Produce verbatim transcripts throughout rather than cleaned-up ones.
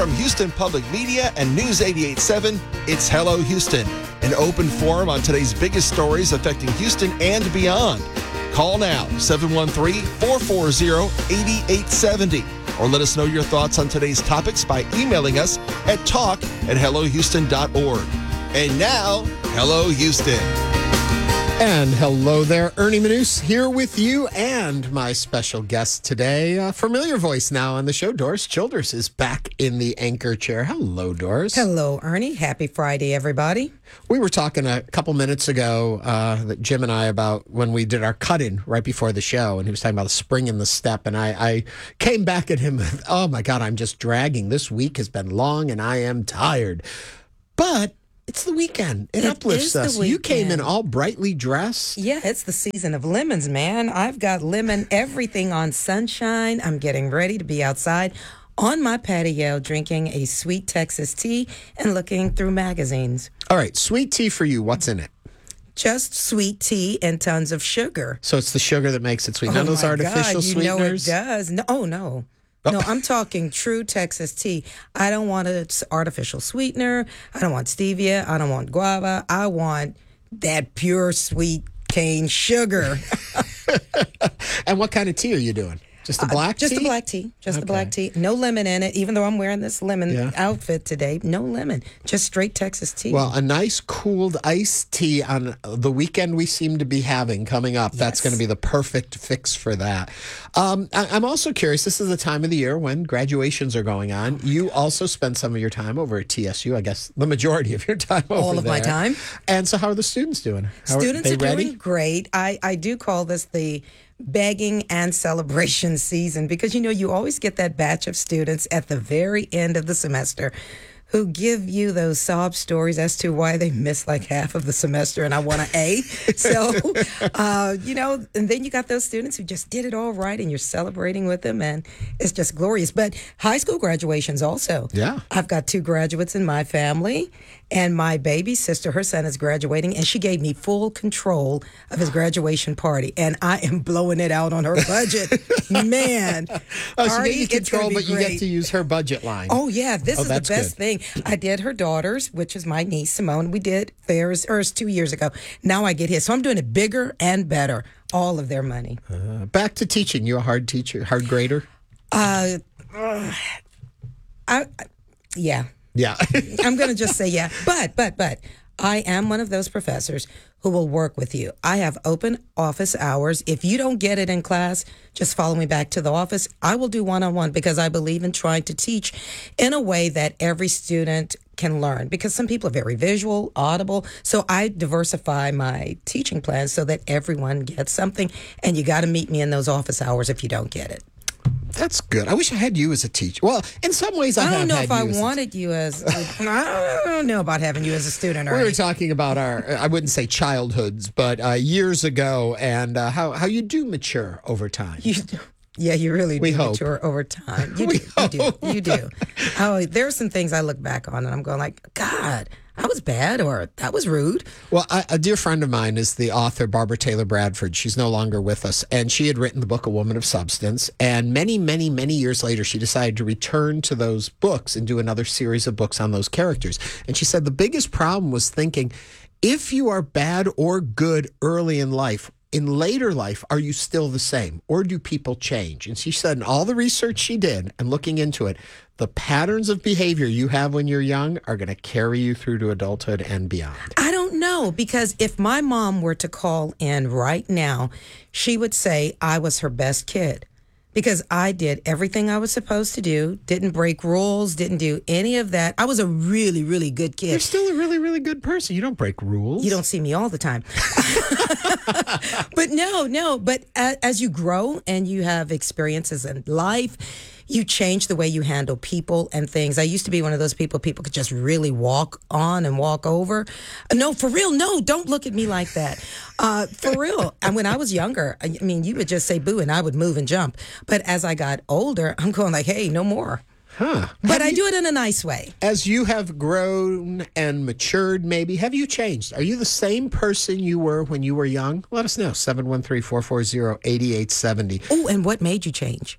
From Houston Public Media and News eighty-eight point seven, it's Hello Houston, an open forum on today's biggest stories affecting Houston and beyond. Call now, seven one three, four four zero, eight eight seven zero, or let us know your thoughts on today's topics by emailing us at talk at hello houston dot org. And now, Hello Houston. And hello there, Ernie Manous here with you and my special guest today, a familiar voice now on the show. Doris Childers is back in the anchor chair. Hello, Doris. Hello, Ernie. Happy Friday, everybody. We were talking a couple minutes ago, uh, that Jim and I, about when we did our cut-in right before the show, and he was talking about the spring in the step, and I, I came back at him with, oh my God, I'm just dragging. This week has been long, and I am tired. But it's the weekend. It, it uplifts us. You came in all brightly dressed. Yeah, it's the season of lemons, man. I've got lemon everything on sunshine. I'm getting ready to be outside on my patio drinking a sweet Texas tea and looking through magazines. All right, sweet tea for you. What's in it? Just sweet tea and tons of sugar. So it's the sugar that makes it sweet. Oh, None of those my artificial God, you sweeteners? know it does. No, oh, no. No, I'm talking true Texas tea. I don't want an artificial sweetener. I don't want stevia. I don't want guava. I want that pure sweet cane sugar. And what kind of tea are you doing? Just a black uh, just tea? Just a black tea. Just okay. a black tea. No lemon in it, even though I'm wearing this lemon yeah. outfit today. No lemon. Just straight Texas tea. Well, a nice cooled iced tea on the weekend we seem to be having coming up. Yes. That's going to be the perfect fix for that. Um, I, I'm also curious. This is the time of the year when graduations are going on. You also spend some of your time over at T S U, I guess the majority of your time over there. All of my time. And so how are the students doing? How students are, are they ready? doing great. I, I do call this the begging and celebration season because, you know, you always get that batch of students at the very end of the semester who give you those sob stories as to why they missed like half of the semester and I want an A. So, uh, you know, and then you got those students who just did it all right and you're celebrating with them and it's just glorious. But high school graduations also. Yeah. I've got two graduates in my family and my baby sister, her son is graduating and she gave me full control of his graduation party and I am blowing it out on her budget. Man. Oh, she Artie, gave you control, but you great. get to use her budget line. Oh, yeah. This oh, is the best good. thing. I did her daughter's, which is my niece, Simone. We did theirs, hers two years ago. Now I get his. So I'm doing it bigger and better. All of their money. Uh, back to teaching. You a hard teacher, hard grader? Uh, uh I, I, yeah. Yeah. I'm going to just say yeah. But, but, but, I am one of those professors who will work with you. I have open office hours. If you don't get it in class, just follow me back to the office. I will do one-on-one because I believe in trying to teach in a way that every student can learn because some people are very visual, audible. So I diversify my teaching plans so that everyone gets something. And you got to meet me in those office hours if you don't get it. That's good. I wish I had you as a teacher. Well, in some ways, I, I have don't know had if you I as wanted you as. I don't know about having you as a student. We Ernie. were talking about our, I wouldn't say childhoods, but uh, years ago, and uh, how how you do mature over time. You do. Yeah, you really do we mature hope. over time. You we do. Hope. You do. You do. Oh, there are some things I look back on and I'm going like, God, that was bad or that was rude. Well, I, a dear friend of mine is the author Barbara Taylor Bradford. She's no longer with us. And she had written the book, A Woman of Substance. And many, many, many years later, she decided to return to those books and do another series of books on those characters. And she said the biggest problem was thinking, if you are bad or good early in life, in later life, are you still the same or do people change? And she said in all the research she did and looking into it, the patterns of behavior you have when you're young are going to carry you through to adulthood and beyond. I don't know, because if my mom were to call in right now, she would say I was her best kid. Because I did everything I was supposed to do, didn't break rules, didn't do any of that. I was a really, really good kid. You're still a really, really good person. You don't break rules. You don't see me all the time. But no, no. But as you grow and you have experiences in life, you change the way you handle people and things. I used to be one of those people people could just really walk on and walk over. No, for real, no, don't look at me like that. Uh, for real. And when I was younger, I mean, you would just say boo and I would move and jump. But as I got older, I'm going like, hey, no more. Huh. But Have I you, do it in a nice way. As you have grown and matured, maybe, have you changed? Are you the same person you were when you were young? Let us know. seven one three, four four zero, eight eight seven zero. Oh, and what made you change?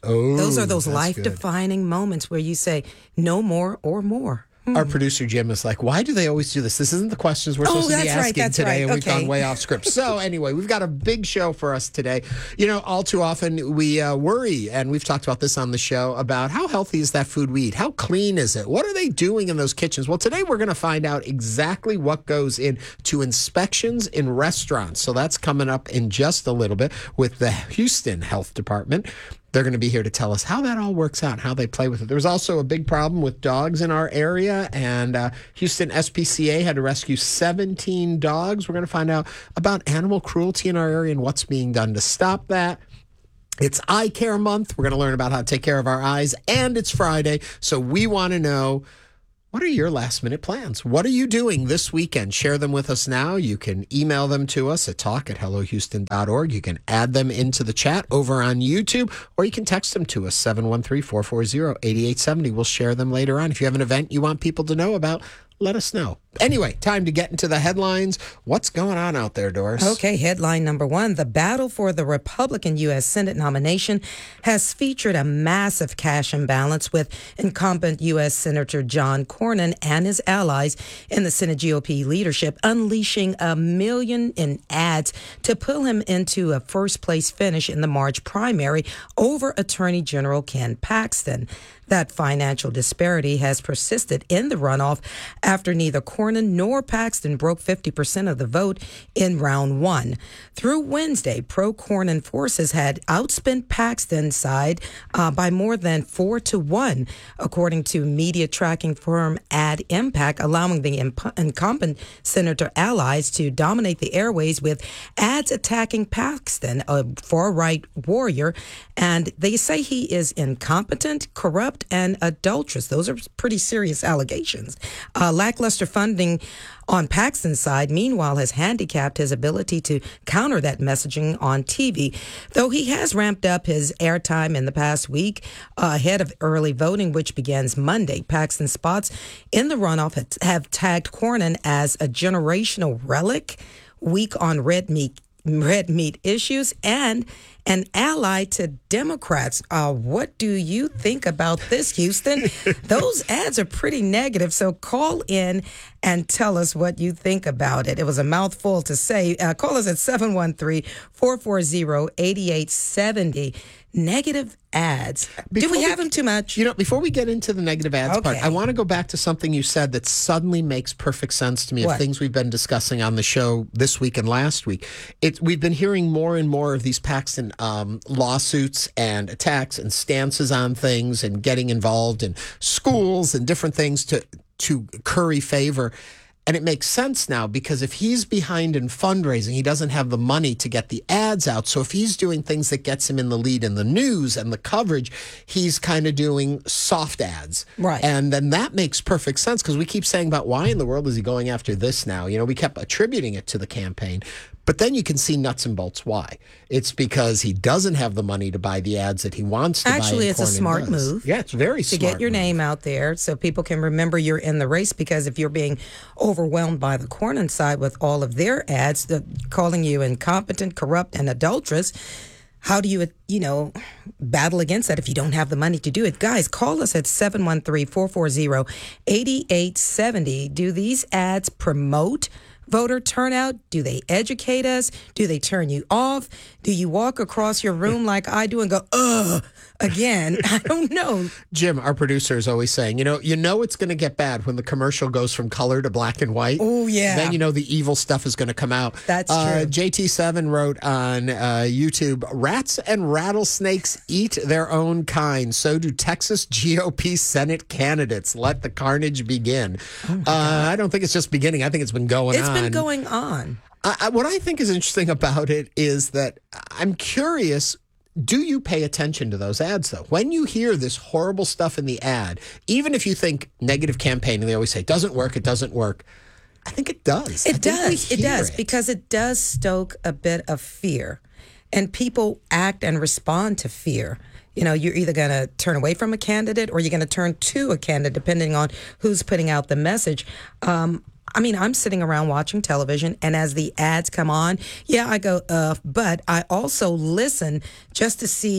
Oh, Those are those that's life-defining moments where you say, no more or more. good. Our producer, Jim, is like, why do they always do this? This isn't the questions we're Oh, supposed to be that's right, asking that's today, right. and we've Okay. gone way off script. So anyway, we've got a big show for us today. You know, all too often we uh, worry, and we've talked about this on the show, about how healthy is that food we eat? How clean is it? What are they doing in those kitchens? Well, today we're going to find out exactly what goes into inspections in restaurants. So that's coming up in just a little bit with the Houston Health Department. They're going to be here to tell us how that all works out and how they play with it. There was also a big problem with dogs in our area, and uh, Houston S P C A had to rescue seventeen dogs. We're going to find out about animal cruelty in our area and what's being done to stop that. It's Eye Care Month. We're going to learn about how to take care of our eyes, and it's Friday, so we want to know, what are your last minute plans? What are you doing this weekend? Share them with us now. You can email them to us at talk at hello houston dot org. You can add them into the chat over on YouTube, or you can text them to us, seven one three, four four zero, eight eight seven zero. We'll share them later on. If you have an event you want people to know about, let us know. Anyway, time to get into the headlines. What's going on out there, Doris? Okay, headline number one. The battle for the Republican U S Senate nomination has featured a massive cash imbalance, with incumbent U S Senator John Cornyn and his allies in the Senate G O P leadership unleashing a million in ads to pull him into a first-place finish in the March primary over Attorney General Ken Paxton. That financial disparity has persisted in the runoff after neither Cornyn nor Paxton broke fifty percent of the vote in round one. Through Wednesday, pro-Cornyn forces had outspent Paxton's side uh, by more than four to one, according to media tracking firm Ad Impact, allowing the imp- incumbent senator allies to dominate the airways with ads attacking Paxton, a far-right warrior, and they say he is incompetent, corrupt, and adulterous. Those are pretty serious allegations. Uh, lackluster funding on Paxton's side, meanwhile, has handicapped his ability to counter that messaging on T V, though he has ramped up his airtime in the past week uh, ahead of early voting, which begins Monday. Paxton spots in the runoff have tagged Cornyn as a generational relic, weak on red meat, red meat issues, and an ally to Democrats. Uh, what do you think about this, Houston? Those ads are pretty negative, so call in and tell us what you think about it. It was a mouthful to say. Uh, call us at seven one three, four four zero, eight eight seven zero. Negative ads. Before do we have we, them too much? You know, before we get into the negative ads Okay. part, I want to go back to something you said that suddenly makes perfect sense to me, of What? things we've been discussing on the show this week and last week. It, we've been hearing more and more of these Paxton um, lawsuits and attacks and stances on things and getting involved in schools and different things to, to curry favor. And it makes sense now, because if he's behind in fundraising, he doesn't have the money to get the ads out. So if he's doing things that gets him in the lead in the news and the coverage, he's kind of doing soft ads. Right. And then that makes perfect sense, because we keep saying about why in the world is he going after this now? You know, we kept attributing it to the campaign. But then you can see nuts and bolts why. It's because he doesn't have the money to buy the ads that he wants to buy. Actually, and it's a Cornyn smart does. move. Yeah, it's very to smart. get your move. name out there so people can remember you're in the race, because if you're being overwhelmed by the Cornyn side with all of their ads, the, calling you incompetent, corrupt, and adulterous, how do you, you know, battle against that if you don't have the money to do it? Guys, call us at seven one three, four four zero, eight eight seven zero. Do these ads promote voter turnout? Do they educate us? Do they turn you off? Do you walk across your room like I do and go, ugh, again? I don't know. Jim, our producer, is always saying, you know, you know it's going to get bad when the commercial goes from color to black and white. Oh, yeah. Then you know the evil stuff is going to come out. That's uh, true. J T seven wrote on uh, YouTube, rats and rattlesnakes eat their own kind. So do Texas G O P Senate candidates. Let the carnage begin. Oh uh, I don't think it's just beginning. I think it's been going It's on. been going on. I, I, what I think is interesting about it is that I'm curious, do you pay attention to those ads, though? When you hear this horrible stuff in the ad, even if you think negative campaigning, they always say, doesn't work, it doesn't work. I think it does. I It think we does. It hear does, because it does stoke a bit of fear. And people act and respond to fear. You know, you're either going to turn away from a candidate or you're going to turn to a candidate, depending on who's putting out the message. Um, I mean, I'm sitting around watching television, and as the ads come on, yeah, I go, uh, but I also listen just to see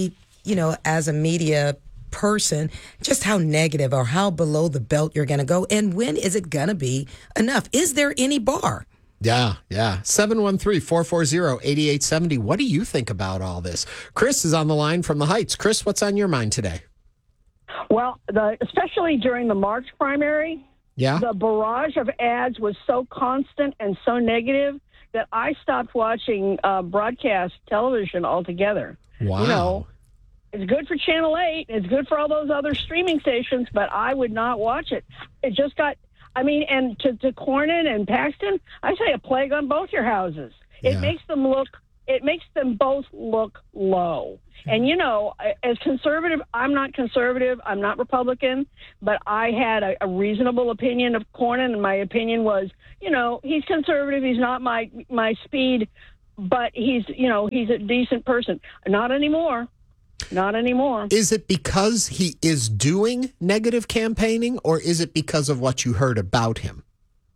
you know, as a media person, just how negative or how below the belt you're going to go, and when is it going to be enough? Is there any bar? Yeah, yeah. seven one three, four four zero, eight eight seven zero. What do you think about all this? Chris is on the line from the Heights. Chris, what's on your mind today? Well, the, especially during the March primary, Yeah. the barrage of ads was so constant and so negative that I stopped watching uh, broadcast television altogether. Wow. You know, it's good for Channel eight. It's good for all those other streaming stations, but I would not watch it. It just got, I mean, and to, to Cornyn and Paxton, I say a plague on both your houses. It Yeah. makes them look, it makes them both look low. And, you know, as conservative, I'm not conservative, I'm not Republican, but I had a, a reasonable opinion of Cornyn, and my opinion was, you know, he's conservative, he's not my my speed, but he's, you know, he's a decent person. Not anymore. Not anymore. Is it because he is doing negative campaigning, or is it because of what you heard about him?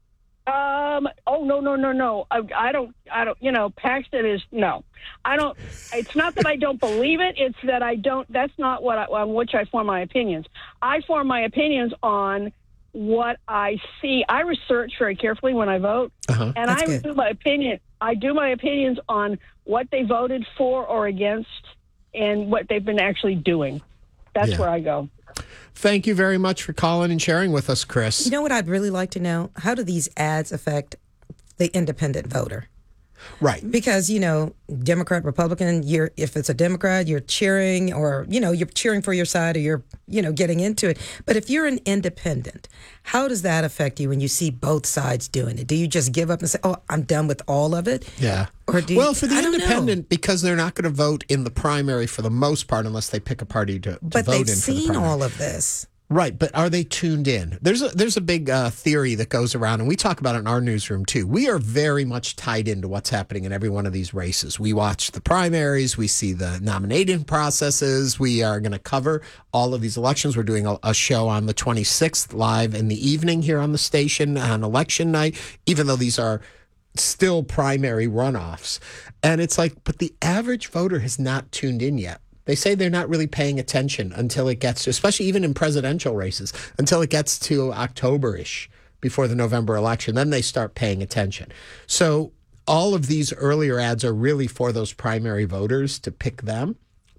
Um. Oh no no no no. I, I don't. I don't. You know, Paxton is no. I don't. It's not that I don't believe it. It's that I don't. That's not what I, on which I form my opinions. I form my opinions on what I see. I research very carefully when I vote, Uh-huh. and That's I good. do my opinion. I do my opinions on what they voted for or against, and what they've been actually doing. That's Yeah. where I go. Thank you very much for calling and sharing with us, Chris. You know what I'd really like to know? How do these ads affect the independent voter? Right. Because, you know, Democrat, Republican, you're if it's a Democrat, you're cheering, or, you know, you're cheering for your side, or you're, you know, getting into it. But if you're an independent, how does that affect you when you see both sides doing it? Do you just give up and say, oh, I'm done with all of it? Yeah. Or do you, well, for the I don't know. independent, because they're not going to vote in the primary for the most part unless they pick a party to, to But vote they've in for the seen primary. all of this. Right, but are they tuned in? There's a there's a big uh, theory that goes around, and we talk about it in our newsroom too. We are very much tied into what's happening in every one of these races. We watch the primaries, we see the nominating processes. We are going to cover all of these elections. We're doing a, a show on the twenty-sixth live in the evening here on the station on election night, even though these are still primary runoffs. And it's like, but the average voter has not tuned in yet. They say they're not really paying attention until it gets to, especially even in presidential races, until it gets to October-ish before the November election. Then they start paying attention. So all of these earlier ads are really for those primary voters to pick them.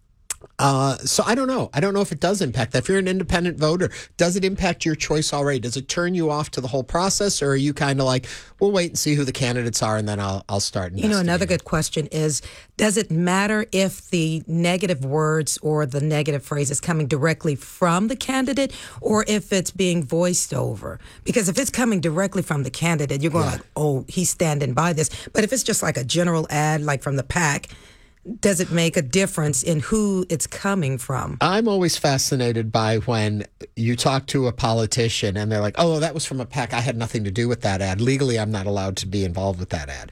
Uh, so I don't know. I don't know if it does impact that. If you're an independent voter, does it impact your choice already? Does it turn you off to the whole process, or are you kind of like, we'll wait and see who the candidates are, and then I'll I'll start You know, another investigating? good question is, does it matter if the negative words or the negative phrase is coming directly from the candidate, or if it's being voiced over? Because if it's coming directly from the candidate, you're going Yeah. like, oh, he's standing by this. But if it's just like a general ad, like from the PAC, does it make a difference in who it's coming from? I'm always fascinated by when you talk to a politician and they're like, oh, that was from a PAC. I had nothing to do with that ad. Legally, I'm not allowed to be involved with that ad.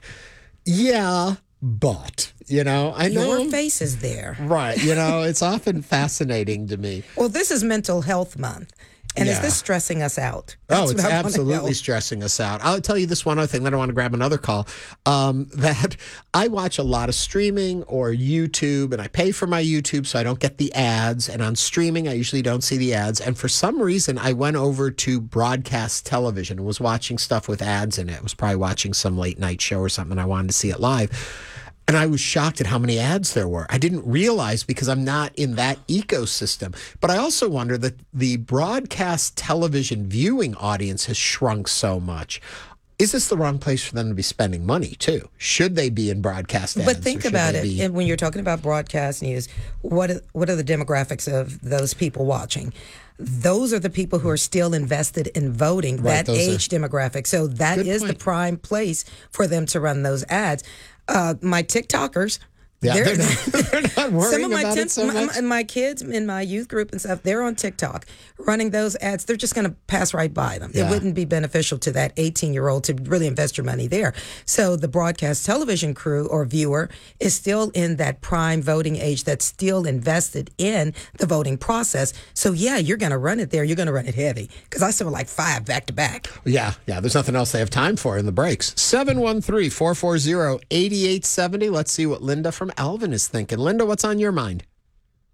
Yeah, but, you know, I know. Your face is there. Right. You know, it's often fascinating to me. Well, this is Mental Health Month. And is Yeah. this stressing us out? Oh, That's it's what I wanna absolutely know. stressing us out. I'll tell you this one other thing, then I want to grab another call. Um, that I watch a lot of streaming or YouTube, and I pay for my YouTube so I don't get the ads. And on streaming, I usually don't see the ads. And for some reason, I went over to broadcast television and was watching stuff with ads in it. I was probably watching some late night show or something. I wanted to see it live. And I was shocked at how many ads there were. I didn't realize because I'm not in that ecosystem. But I also wonder that the broadcast television viewing audience has shrunk so much. Is this the wrong place for them to be spending money, too? Should they be in broadcast ads? But think or should about they it. be- And when you're talking about broadcast news, what are, what are the demographics of those people watching? Those are the people who are still invested in voting, Right, that those are- age demographic. So that Good is the point. prime place for them to run those ads. Uh, my TikTokers, Yeah, they're, they're not, they're not worrying some of my, about ten- it so my, much. my, my kids in my youth group and stuff, they're on TikTok running those ads. They're just going to pass right by them. Yeah. It wouldn't be beneficial to that eighteen-year-old to really invest your money there. So the broadcast television crew or viewer is still in that prime voting age that's still invested in the voting process. So, yeah, you're going to run it there. You're going to run it heavy because I saw like five back to back. Yeah, yeah. There's nothing else they have time for in the breaks. seven one three, four four zero, eight eight seven zero. Let's see what Linda from Alvin is thinking. Linda, what's on your mind?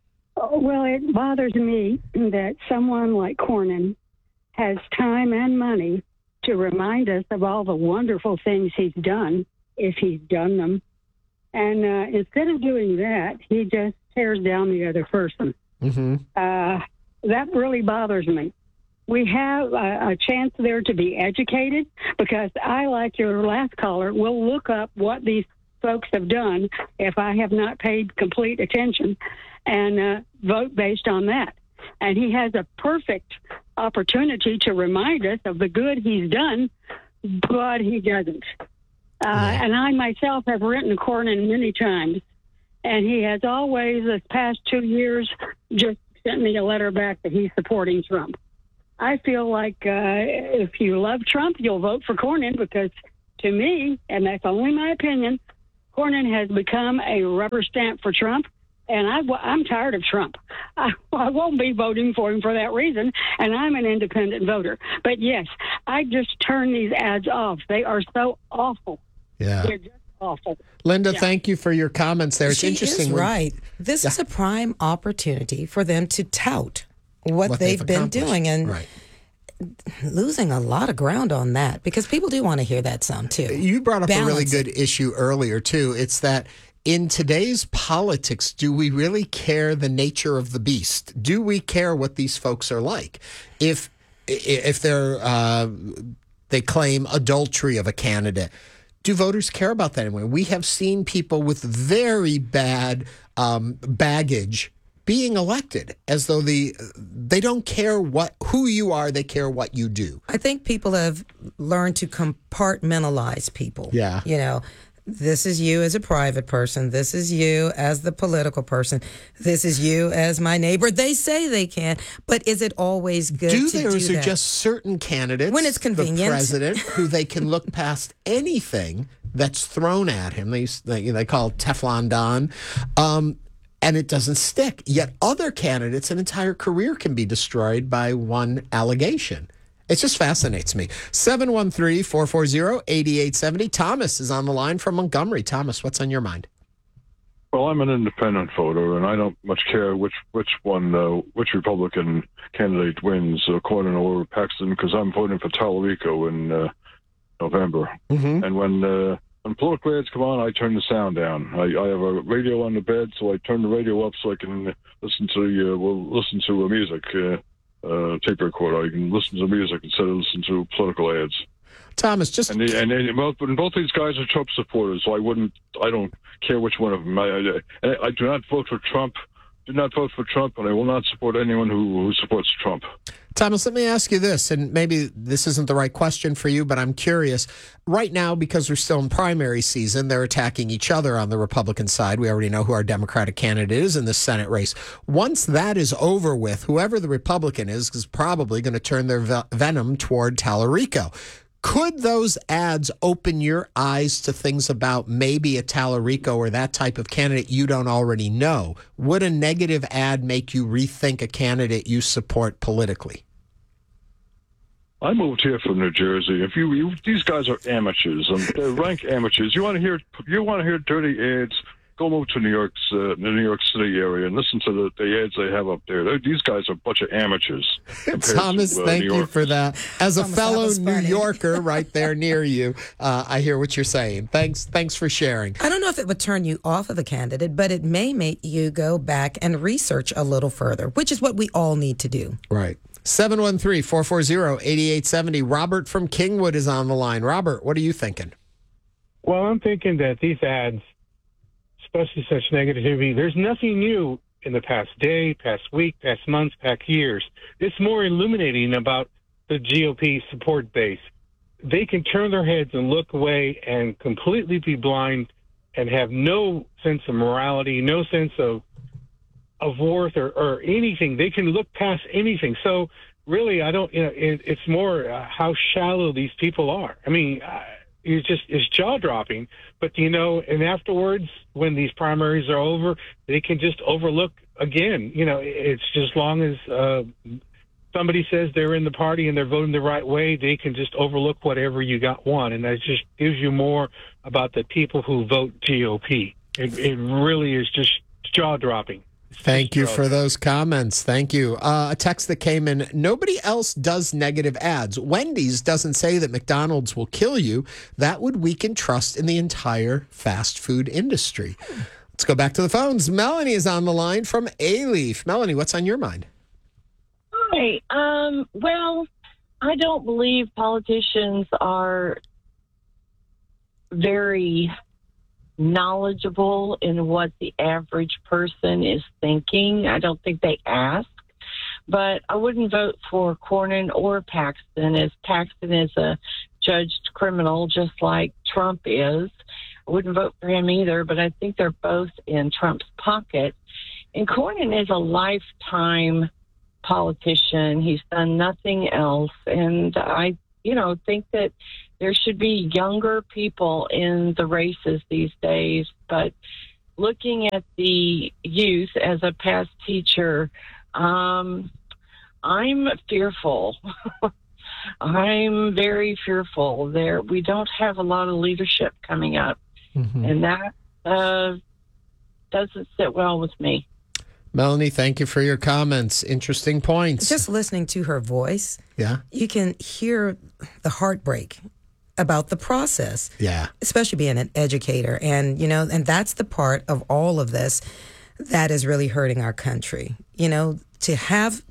Well, it bothers me that someone like Cornyn has time and money to remind us of all the wonderful things he's done, if he's done them. And uh, instead of doing that, he just tears down the other person. Mm-hmm. Uh, that really bothers me. We have a, a chance there to be educated, because I, like your last caller, will look up what these folks have done if I have not paid complete attention, and uh, vote based on that. And he has a perfect opportunity to remind us of the good he's done, but he doesn't. Uh, Yeah. And I myself have written Cornyn many times, and he has always, this past two years, just sent me a letter back that he's supporting Trump. I feel like uh, if you love Trump, you'll vote for Cornyn, because to me, and that's only my opinion, Cornyn has become a rubber stamp for Trump, and I, I'm tired of Trump. I, I won't be voting for him for that reason, and I'm an independent voter. But yes, I just turn these ads off. They are so awful. Yeah. They're just awful. Linda, Yeah. thank you for your comments there. It's She interesting. is when- right. This is a prime opportunity for them to tout what, what they've, been accomplished. doing, and Right. losing a lot of ground on that, because people do want to hear that some too. You brought up a really Balance it. good issue earlier, too. It's that in today's politics, do we really care the nature of the beast? Do we care what these folks are like? If if they're uh, they claim adultery of a candidate, do voters care about that anyway? We have seen people with very bad um, baggage being elected, as though the they don't care what who you are, they care what you do. I think people have learned to compartmentalize people. Yeah. You know, this is you as a private person. This is you as the political person. This is you as my neighbor. They say they can, but is it always good Do to there, do is there that? just certain candidates, When it's convenient. the president, who they can look past anything that's thrown at him? They they, they call it Teflon Don. Um, and it doesn't stick. Yet other candidates, an entire career can be destroyed by one allegation. It just fascinates me. seven one three, four four zero, eight eight seven zero. Thomas is on the line from Montgomery. Thomas, what's on your mind? Well, I'm an independent voter, and I don't much care which which one, uh, which Republican candidate wins, uh, Cornyn or Paxton, because I'm voting for Tallarico in uh, November. Mm-hmm. And when uh, when political ads come on, I turn the sound down. I, I have a radio on the bed, so I turn the radio up so I can listen to uh, well listen to uh, music. Uh, Uh, tape recorder. I can listen to music instead of listen to political ads. Thomas, just And they, and, they, both, and both these guys are Trump supporters, so I wouldn't. I don't care which one of them. I, I, I do not vote for Trump. Do not vote for Trump, and I will not support anyone who, who supports Trump. Thomas, let me ask you this, and maybe this isn't the right question for you, but I'm curious. Right now, because we're still in primary season, they're attacking each other on the Republican side. We already know who our Democratic candidate is in the Senate race. Once that is over with, whoever the Republican is is probably going to turn their ve- venom toward Tallarico. Could those ads open your eyes to things about maybe a Tallarico or that type of candidate you don't already know? Would a negative ad make you rethink a candidate you support politically? I moved here from New Jersey. If you, you these guys are amateurs, and they're rank amateurs. You want to hear you want to hear dirty ads? Go move to New York's uh, the New York City area and listen to the, the ads they have up there. They're, these guys are a bunch of amateurs. Thomas, to, uh, thank New you York. for that. As a Thomas, that fellow was New funny. Yorker right there near you, uh, I hear what you're saying. Thanks, thanks for sharing. I don't know if it would turn you off of a candidate, but it may make you go back and research a little further, which is what we all need to do. Right. seven one three, four four zero, eight eight seven zero. Robert from Kingwood is on the line. Robert, what are you thinking? Well, I'm thinking that these ads, especially such negativity, there's nothing new in the past day, past week, past months, past years. It's more illuminating about the G O P support base. They can turn their heads and look away and completely be blind and have no sense of morality, no sense of of worth or, or anything. They can look past anything. So really, I don't, you know, it, it's more uh, how shallow these people are. I mean, uh, it's just, it's jaw dropping, but you know, and afterwards, when these primaries are over, they can just overlook again. You know, it's just as long as uh, somebody says they're in the party and they're voting the right way, they can just overlook whatever you got won. And that just gives you more about the people who vote G O P. It, it really is just jaw dropping. Thank you for those comments. Thank you. Uh, a text that came in, nobody else does negative ads. Wendy's doesn't say that McDonald's will kill you. That would weaken trust in the entire fast food industry. Let's go back to the phones. Melanie is on the line from A-Leaf. Melanie, what's on your mind? Hi. Um, well, I don't believe politicians are very knowledgeable in what the average person is thinking. I don't think they ask. But I wouldn't vote for Cornyn or Paxton, as Paxton is a judged criminal just like Trump is. I wouldn't vote for him either, but I think they're both in Trump's pocket. And Cornyn is a lifetime politician. He's done nothing else. And I, you know, think that there should be younger people in the races these days. But looking at the youth as a past teacher, um, I'm fearful. I'm very fearful. There, we don't have a lot of leadership coming up, mm-hmm. and that uh, doesn't sit well with me. Melanie, thank you for your comments. Interesting points. Just listening to her voice, yeah, you can hear the heartbreak about the process. Yeah, especially being an educator, and you know, and that's the part of all of this that is really hurting our country. You know, to have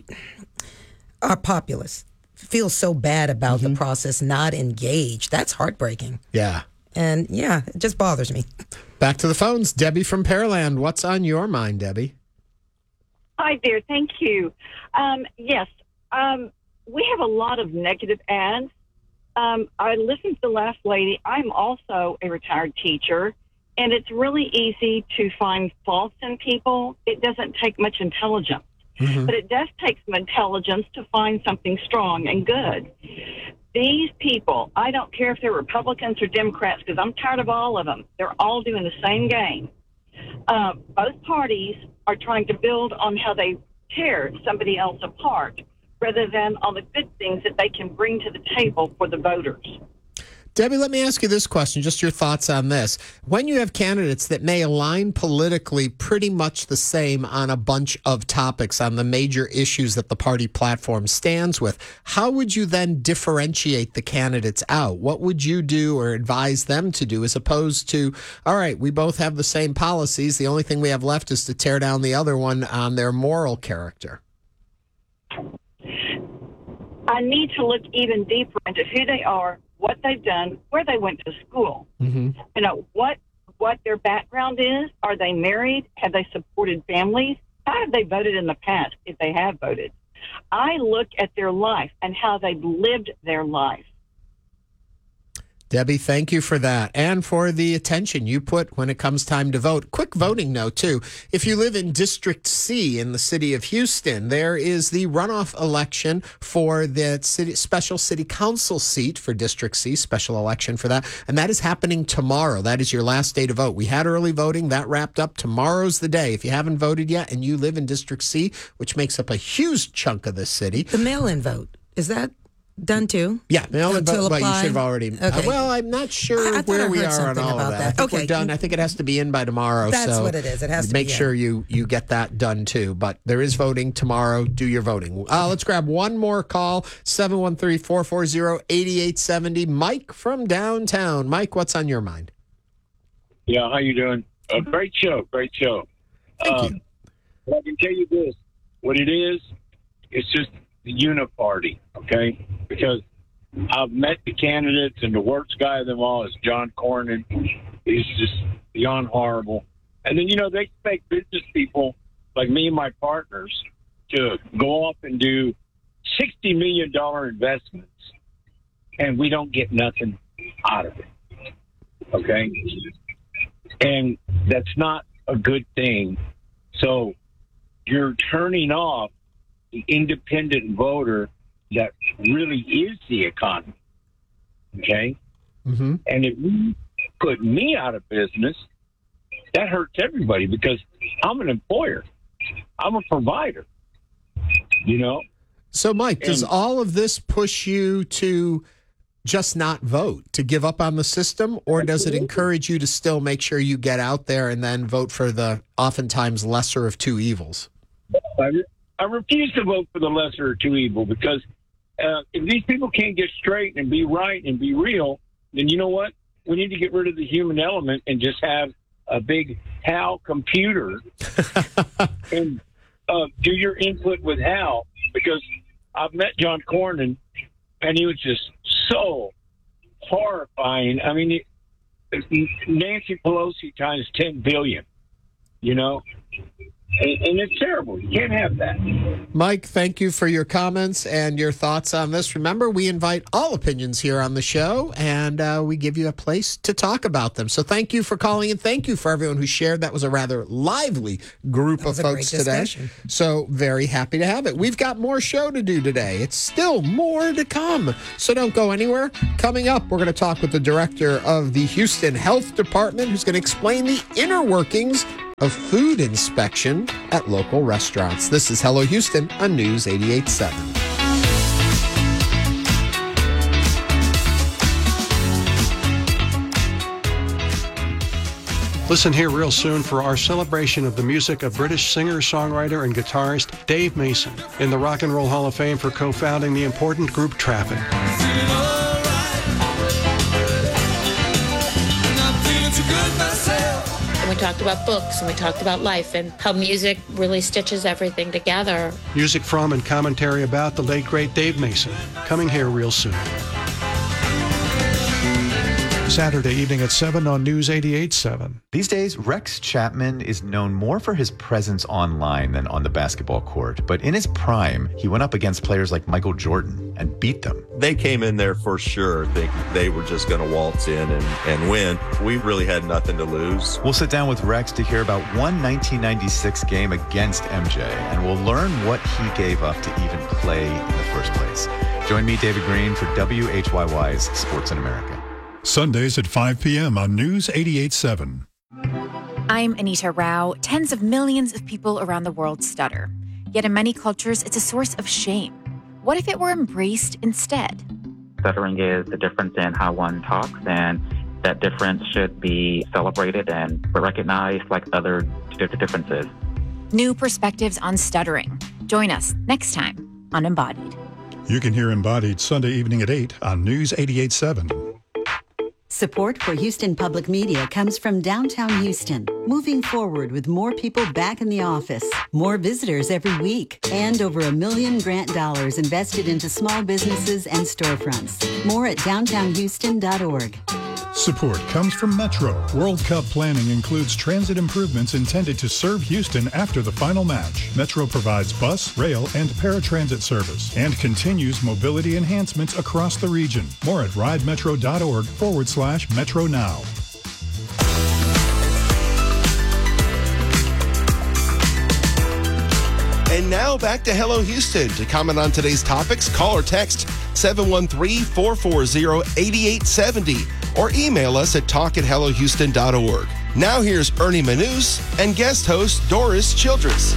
our populace feel so bad about mm-hmm. the process, not engaged, that's heartbreaking. Yeah. And yeah, it just bothers me. Back to the phones. Debbie from Pearland. What's on your mind, Debbie? Hi, dear. Thank you. Um, yes, um, we have a lot of negative ads. Um, I listened to the last lady. I'm also a retired teacher, and it's really easy to find faults in people. It doesn't take much intelligence, mm-hmm. but it does take some intelligence to find something strong and good. These people, I don't care if they're Republicans or Democrats, because I'm tired of all of them. They're all doing the same game. Uh, both parties are trying to build on how they tear somebody else apart, rather than on the good things that they can bring to the table for the voters. Debbie, let me ask you this question, just your thoughts on this. When you have candidates that may align politically pretty much the same on a bunch of topics, on the major issues that the party platform stands with, how would you then differentiate the candidates out? What would you do or advise them to do, as opposed to, all right, we both have the same policies, the only thing we have left is to tear down the other one on their moral character? I need to look even deeper into who they are, what they've done, where they went to school. Mm-hmm. You know, what what their background is. Are they married? Have they supported families? How have they voted in the past, if they have voted? I look at their life and how they've lived their life. Debbie, thank you for that and for the attention you put when it comes time to vote. Quick voting note, too. If you live in District C in the city of Houston, there is the runoff election for the city, special city council seat for District C, special election for that. And that is happening tomorrow. That is your last day to vote. We had early voting. That wrapped up. Tomorrow's the day. If you haven't voted yet and you live in District C, which makes up a huge chunk of the city. The mail-in vote, is that done too? Yeah, mail-in vote, but you should have already. Okay. Uh, well, I'm not sure I, I where we are on all of that. that. I think okay. we're done. I think it has to be in by tomorrow. That's so what it is. It has to make be sure in. you you get that done too. But there is voting tomorrow. Do your voting. Uh, let's grab one more call. seven one three, four four zero, eight eight seven zero. Mike from downtown. Mike, what's on your mind? Yeah, how you doing? A great show. Great show. Thank um, you. I can tell you this. What it is, it's just the uniparty, okay? Because I've met the candidates, and the worst guy of them all is John Cornyn. He's just beyond horrible. And then, you know, they expect business people like me and my partners to go off and do sixty million dollars investments, and we don't get nothing out of it, okay? And that's not a good thing. So you're turning off the independent voter that really is the economy, okay? Mm-hmm. And if you put me out of business, that hurts everybody, because I'm an employer. I'm a provider, you know? So, Mike, does and, all of this push you to just not vote, to give up on the system, or does it encourage you to still make sure you get out there and then vote for the oftentimes lesser of two evils? I, I refuse to vote for the lesser of two evil because uh, if these people can't get straight and be right and be real, then you know what? We need to get rid of the human element and just have a big Hal computer and uh, do your input with Hal, because I've met John Cornyn and he was just so horrifying. I mean, it, Nancy Pelosi times ten billion, you know? And, and it's terrible. You can't have that. Mike, thank you for your comments and your thoughts on this. Remember, we invite all opinions here on the show, and uh, we give you a place to talk about them. So thank you for calling, and thank you for everyone who shared. That was a rather lively group of folks today. So very happy to have it. We've got more show to do today. It's still more to come. So don't go anywhere. Coming up, we're going to talk with the director of the Houston Health Department, who's going to explain the inner workings of food inspection at local restaurants. This is Hello Houston on News eighty-eight point seven. Listen here real soon for our celebration of the music of British singer, songwriter, and guitarist Dave Mason in the Rock and Roll Hall of Fame for co-founding the important group Traffic. We talked about books and we talked about life and how music really stitches everything together. Music from and commentary about the late, great Dave Mason. Coming here real soon. Saturday evening at seven on News eighty-eight point seven. These days, Rex Chapman is known more for his presence online than on the basketball court. But in his prime, he went up against players like Michael Jordan and beat them. They came in there for sure thinking they were just going to waltz in and, and win. We really had nothing to lose. We'll sit down with Rex to hear about one nineteen ninety-six game against M J, and we'll learn what he gave up to even play in the first place. Join me, David Green, for W H Y Y's Sports in America. Sundays at five p.m. on News eighty-eight point seven. I'm Anita Rao. Tens of millions of people around the world stutter. Yet in many cultures, it's a source of shame. What if it were embraced instead? Stuttering is the difference in how one talks, and that difference should be celebrated and recognized like other differences. New perspectives on stuttering. Join us next time on Embodied. You can hear Embodied Sunday evening at eight on News eighty-eight point seven. Support for Houston Public Media comes from downtown Houston, moving forward with more people back in the office, more visitors every week, and over a million grant dollars invested into small businesses and storefronts. More at downtown houston dot org. Support comes from Metro. World Cup planning includes transit improvements intended to serve Houston after the final match. Metro provides bus, rail, and paratransit service and continues mobility enhancements across the region. More at ridemetro.org forward slash Metro Now. And now back to Hello Houston. To comment on today's topics, call or text seven one three, four four zero, eight eight seven zero or email us at talk at hello houston dot org. Now here's Ernie Manous and guest host Doris Childress.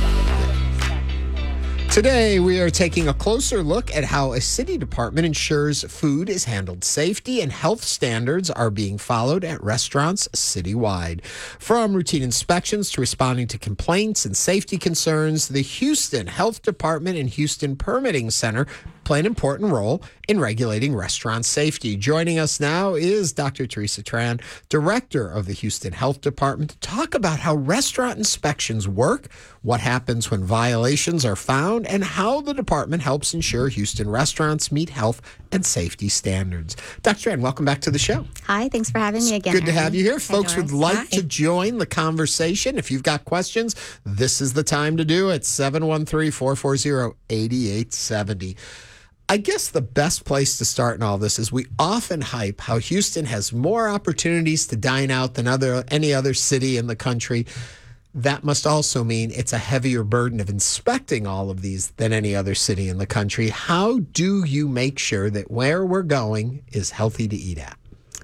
Today, we are taking a closer look at how a city department ensures food is handled safety and health standards are being followed at restaurants citywide. From routine inspections to responding to complaints and safety concerns, the Houston Health Department and Houston Permitting Center play an important role in regulating restaurant safety. Joining us now is Doctor Teresa Tran, Director of the Houston Health Department, to talk about how restaurant inspections work, what happens when violations are found, and how the department helps ensure Houston restaurants meet health and safety standards. Doctor Tran, welcome back to the show. Hi, thanks for having me again. Good to Harry. have you here. Hi, Folks Doris. would like Hi. to join the conversation. If you've got questions, this is the time to do it. seven one three, four four zero, eight eight seven zero. I guess the best place to start in all this is we often hype how Houston has more opportunities to dine out than other any other city in the country. That must also mean it's a heavier burden of inspecting all of these than any other city in the country. How do you make sure that where we're going is healthy to eat at?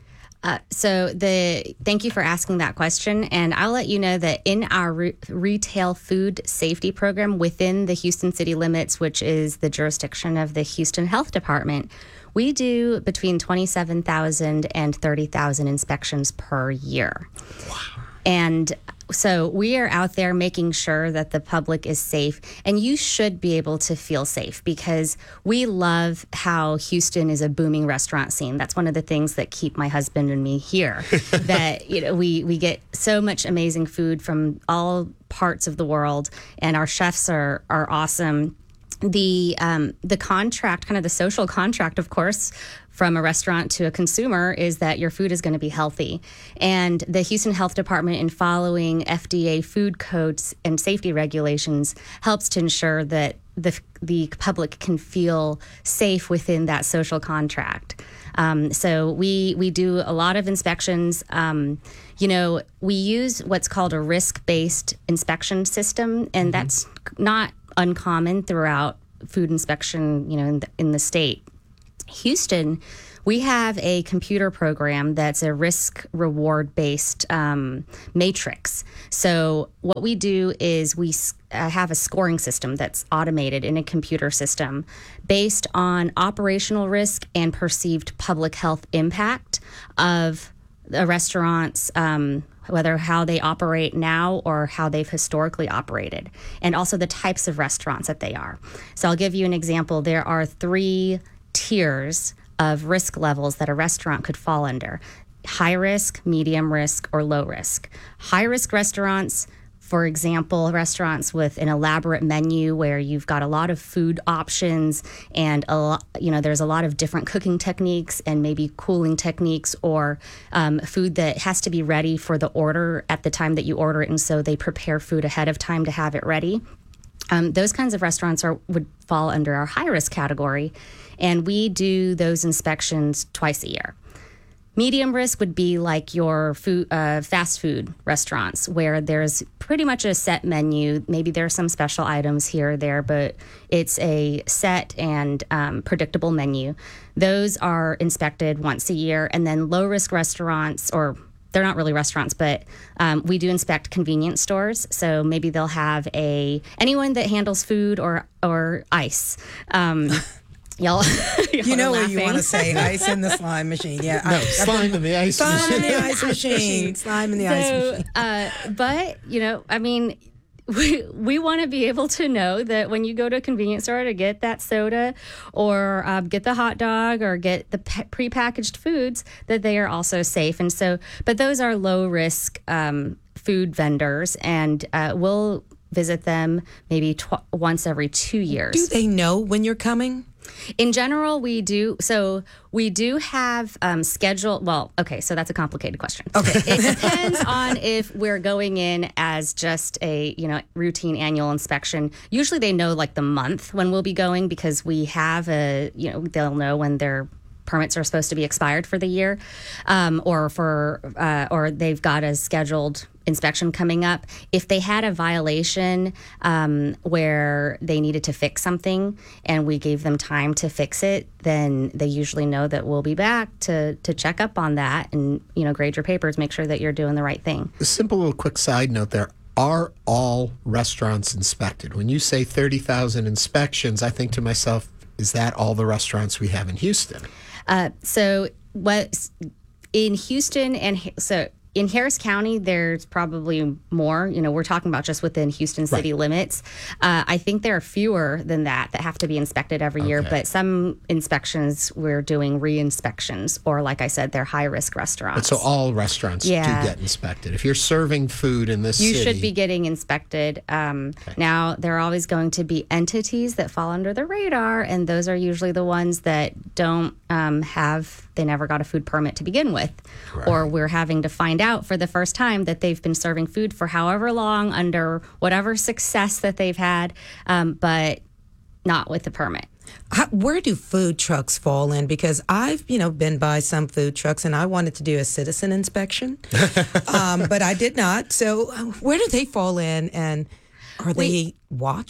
Uh, so the thank you for asking that question, and I'll let you know that in our re- retail food safety program within the Houston city limits, which is the jurisdiction of the Houston Health Department, we do between twenty-seven thousand and thirty thousand inspections per year. Wow. And so we are out there making sure that the public is safe, and you should be able to feel safe because we love how Houston is a booming restaurant scene. That's one of the things that keep my husband and me here. That you know we we get so much amazing food from all parts of the world, and our chefs are are awesome. The um, the contract, kind of the social contract, of course, from a restaurant to a consumer is that your food is going to be healthy. And the Houston Health Department, in following F D A food codes and safety regulations, helps to ensure that the the public can feel safe within that social contract. Um, so we we do a lot of inspections. Um, you know, we use what's called a risk-based inspection system, and mm-hmm. that's not uncommon throughout food inspection, you know, in the, in the state. Houston, we have a computer program that's a risk reward based um, matrix. So what we do is we uh, have a scoring system that's automated in a computer system based on operational risk and perceived public health impact of a restaurant's um, whether how they operate now or how they've historically operated, and also the types of restaurants that they are. So I'll give you an example. There are three tiers of risk levels that a restaurant could fall under: high risk, medium risk, or low risk. High risk restaurants, for example, restaurants with an elaborate menu where you've got a lot of food options and a lot, you know, there's a lot of different cooking techniques and maybe cooling techniques, or um, food that has to be ready for the order at the time that you order it, and so they prepare food ahead of time to have it ready. Um, those kinds of restaurants are would fall under our high risk category, and we do those inspections twice a year. Medium risk would be like your food, uh, fast food restaurants, where there's pretty much a set menu. Maybe there are some special items here or there, but it's a set and um, predictable menu. Those are inspected once a year. And then low risk restaurants, or they're not really restaurants, but um, we do inspect convenience stores. So maybe they'll have a anyone that handles food or or ice. Um, Y'all, y'all you know what laughing. you want to say, ice in the slime machine. Yeah, no, I, slime in the ice slime machine. Slime in the ice machine. Slime in the so, ice machine. Uh, but, you know, I mean, we, we want to be able to know that when you go to a convenience store to get that soda or um, get the hot dog or get the pe- prepackaged foods, that they are also safe. And so, but those are low risk um, food vendors, and uh, we'll visit them maybe tw- once every two years. Do they know when you're coming? In general, we do. So we do have um, schedule. Well, okay, so that's a complicated question. Okay. It depends on if we're going in as just a, you know, routine annual inspection. Usually they know like the month when we'll be going, because we have a, you know, they'll know when their permits are supposed to be expired for the year, um, or for, uh, or they've got a scheduled inspection coming up. If they had a violation um, where they needed to fix something and we gave them time to fix it, then they usually know that we'll be back to to check up on that and, you know, grade your papers, make sure that you're doing the right thing. A simple little quick side note there. Are all restaurants inspected? When you say thirty thousand inspections, I think to myself, is that all the restaurants we have in Houston? Uh, so what in Houston and so in Harris County, there's probably more. You know, we're talking about just within Houston city right. limits. Uh, I think there are fewer than that that have to be inspected every okay. year, but some inspections we're doing re-inspections, or like I said, they're high-risk restaurants. But so all restaurants yeah. do get inspected. If you're serving food in this you city... You should be getting inspected. Um, okay. Now, there are always going to be entities that fall under the radar, and those are usually the ones that don't um, have... They never got a food permit to begin with, right. or we're having to find out for the first time that they've been serving food for however long under whatever success that they've had, um, but not with the permit. How, where do food trucks fall in? Because I've, you know, been by some food trucks and I wanted to do a citizen inspection, um, but I did not. So where do they fall in, and are they we, watched?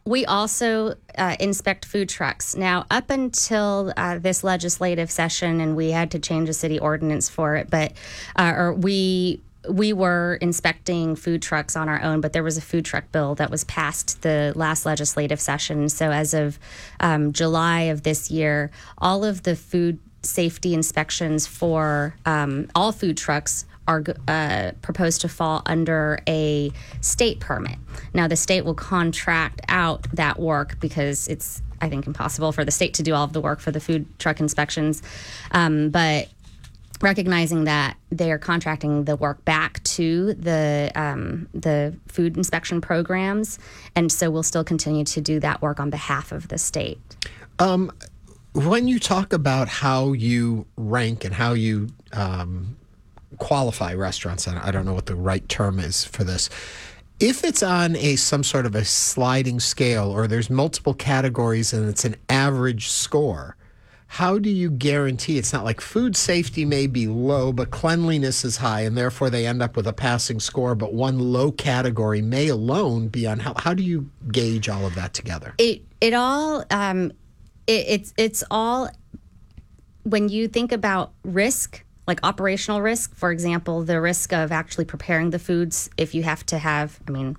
We also uh, inspect food trucks. Now, up until uh, this legislative session, and we had to change the city ordinance for it, but uh, or we we were inspecting food trucks on our own, but there was a food truck bill that was passed the last legislative session. So as of um, July of this year, all of the food safety inspections for um, all food trucks are uh, proposed to fall under a state permit. Now, the state will contract out that work because it's, I think, impossible for the state to do all of the work for the food truck inspections. Um, but recognizing that they are contracting the work back to the um, the food inspection programs, and so we'll still continue to do that work on behalf of the state. Um, when you talk about how you rank and how you um, qualify restaurants, and I don't know what the right term is for this, if it's on a some sort of a sliding scale or there's multiple categories and it's an average score, how do you guarantee it's not like food safety may be low, but cleanliness is high, and therefore they end up with a passing score, but one low category may alone be on how, how do you gauge all of that together? It it all um, it, it's it's all when you think about risk, like operational risk, for example, the risk of actually preparing the foods. If you have to have, I mean,